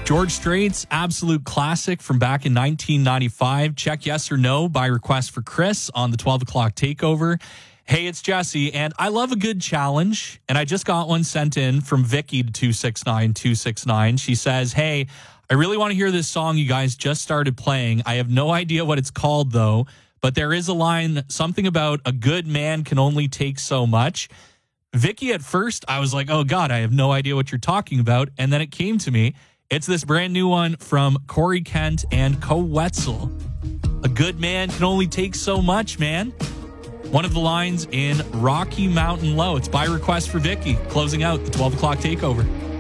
George Strait's absolute classic from back in 1995. Check yes or no by request for Chris on the 12 o'clock takeover. Hey, it's Jesse, and I love a good challenge, and I just got one sent in from Vicky to 269-269. She says, hey, I really want to hear this song you guys just started playing. I have no idea what it's called, though, but there is a line, something about a good man can only take so much. Vicky, at first, I was like, oh, God, I have no idea what you're talking about, and then it came to me. It's this brand new one from Corey Kent and Co Wetzel. A good man can only take so much, man. One of the lines in Rocky Mountain Low. It's by request for Vicky, closing out the 12 o'clock takeover.